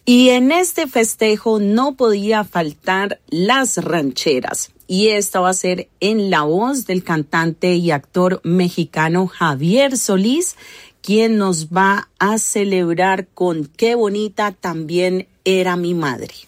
Y en este festejo no podía faltar las rancheras. Y esta va a ser en la voz del cantante y actor mexicano Javier Solís, quien nos va a celebrar con Qué bonita también era mi madre.